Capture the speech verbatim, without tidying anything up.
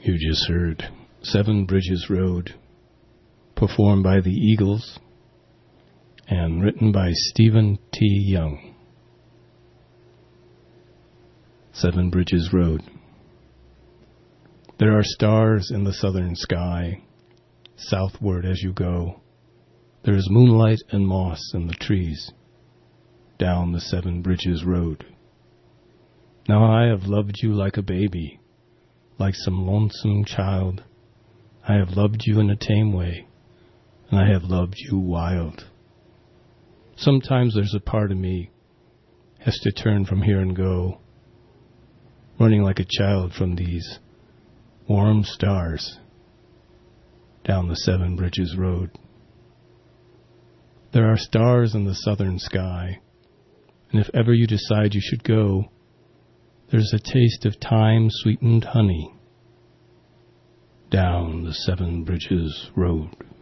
You just heard Seven Bridges Road, performed by the Eagles and written by Stephen T. Young. Seven Bridges Road. There are stars in the southern sky, southward as you go. There is moonlight and moss in the trees, down the Seven Bridges Road. Now I have loved you like a baby, like some lonesome child. I have loved you in a tame way, and I have loved you wild. Sometimes there's a part of me has to turn from here and go, running like a child from these warm stars down the Seven Bridges Road. There are stars in the southern sky, and if ever you decide you should go, there's a taste of time-sweetened honey down the Seven Bridges Road.